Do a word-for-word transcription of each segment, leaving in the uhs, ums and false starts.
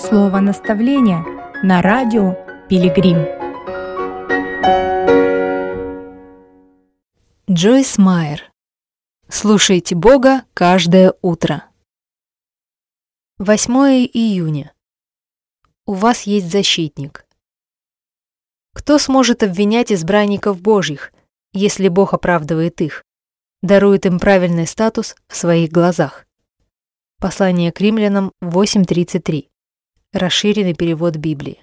Слово наставления на радио Пилигрим. Джойс Майер. Слушайте Бога каждое утро. восьмое июня. У вас есть защитник. Кто сможет обвинять избранников Божьих, если Бог оправдывает их, дарует им правильный статус в своих глазах? Послание к Римлянам восемь тридцать три. Расширенный перевод Библии.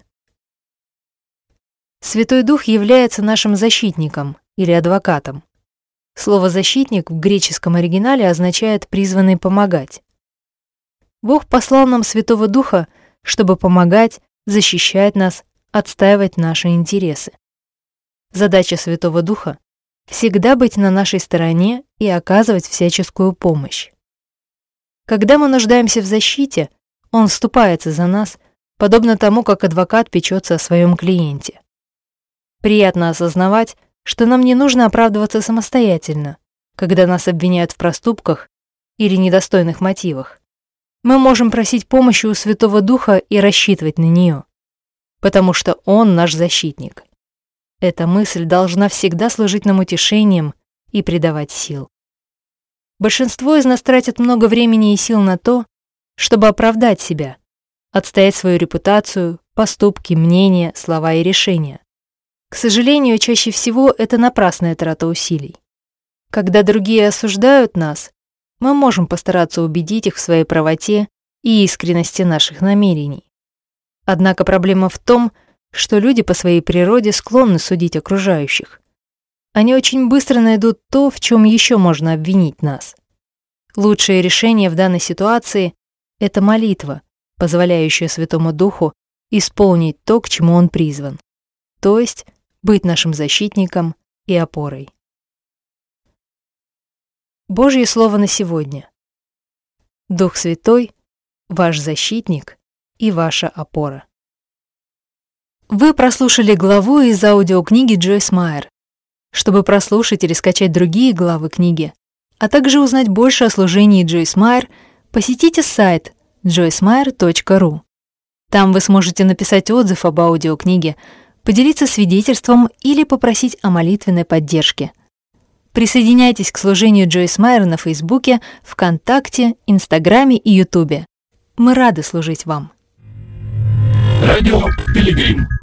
Святой Дух является нашим защитником или адвокатом. Слово «защитник» в греческом оригинале означает «призванный помогать». Бог послал нам Святого Духа, чтобы помогать, защищать нас, отстаивать наши интересы. Задача Святого Духа — всегда быть на нашей стороне и оказывать всяческую помощь. Когда мы нуждаемся в защите, Он вступается за нас, подобно тому, как адвокат печется о своем клиенте. Приятно осознавать, что нам не нужно оправдываться самостоятельно, когда нас обвиняют в проступках или недостойных мотивах. Мы можем просить помощи у Святого Духа и рассчитывать на нее, потому что Он наш защитник. Эта мысль должна всегда служить нам утешением и придавать сил. Большинство из нас тратит много времени и сил на то, чтобы оправдать себя, отстоять свою репутацию, поступки, мнения, слова и решения. К сожалению, чаще всего это напрасная трата усилий. Когда другие осуждают нас, мы можем постараться убедить их в своей правоте и искренности наших намерений. Однако проблема в том, что люди по своей природе склонны судить окружающих. Они очень быстро найдут то, в чем еще можно обвинить нас. Лучшее решение в данной ситуации — это молитва, позволяющая Святому Духу исполнить то, к чему Он призван, то есть быть нашим защитником и опорой. Божье Слово на сегодня. Дух Святой — ваш защитник и ваша опора. Вы прослушали главу из аудиокниги Джойс Майер. Чтобы прослушать или скачать другие главы книги, а также узнать больше о служении Джойс Майер, посетите сайт джойс майер точка ру. Там вы сможете написать отзыв об аудиокниге, поделиться свидетельством или попросить о молитвенной поддержке. Присоединяйтесь к служению Джойс Майер на Фейсбуке, ВКонтакте, Инстаграме и Ютубе. Мы рады служить вам. Радио Пилигрим.